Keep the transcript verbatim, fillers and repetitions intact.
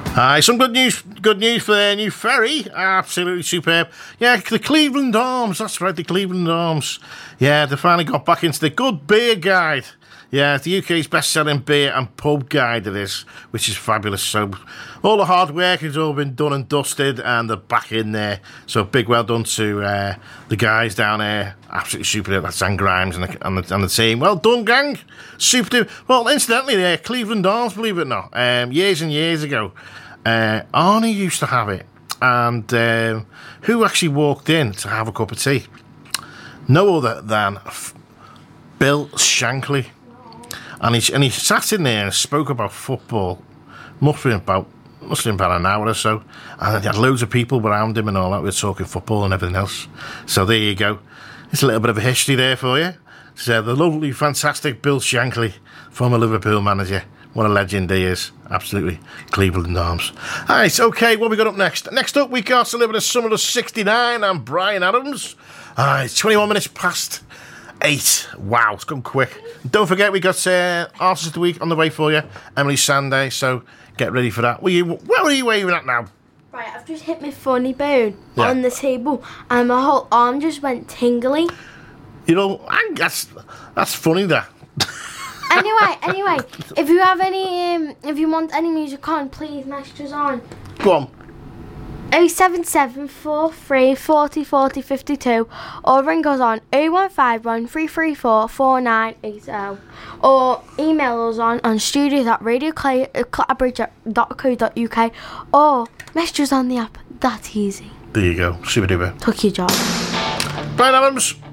Hi, some good news. Good news for their new ferry. Absolutely superb. Yeah, the Cleveland Arms. That's right, the Cleveland Arms. Yeah, they finally got back into the Good Beer Guide. Yeah, it's the U K's best-selling beer and pub guide it is, which is fabulous. So all the hard work has all been done and dusted, and they're back in there. So big well done to uh, the guys down there. Absolutely super. That's Dan Grimes and the, and, the, and the team. Well done, gang. Super. Well, incidentally, there, Cleveland Arms, believe it or not, um, years and years ago, uh, Arnie used to have it. And um, who actually walked in to have a cup of tea? No other than F- Bill Shankly. And he, and he sat in there and spoke about football. Must have been about, must have been about an hour or so. And he had loads of people around him and all that. We were talking football and everything else. So there you go. It's a little bit of a history there for you. So the lovely, fantastic Bill Shankly, former Liverpool manager. What a legend he is. Absolutely. Cleveland Arms. All right, okay, what we got up next? Next up, we got Celebrity Summer of sixty-nine and Brian Adams. All right, twenty-one minutes past eight. Wow, it's gone quick. Don't forget, we got uh, Artist of the Week on the way for you. Emily Sande, so get ready for that. Were you, where are you waving at now? Right, I've just hit my funny bone Yeah. on the table and my whole arm just went tingly. You know, I, that's that's funny, that. Anyway, anyway, if you have any, um, if you want any music on, please message us on Go on. oh seven seven four three four zero four zero five two or ring us on oh one five one three three four four nine eight zero or email us on on studios at radio clabridge dot co dot uk or message us on the app. That's easy. There you go. Super duper. Took your job. Brian Adams.